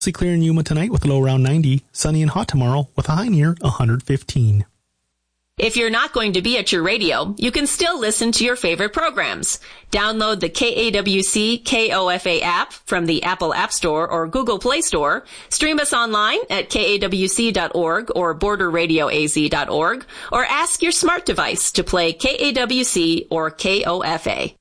Mostly clear in Yuma tonight with a low around 90. Sunny and hot tomorrow with a high near 115. If you're not going to be at your radio, you can still listen to your favorite programs. Download the KAWC KOFA app from the Apple App Store or Google Play Store. Stream us online at kawc.org or borderradioaz.org, or ask your smart device to play KAWC or KOFA.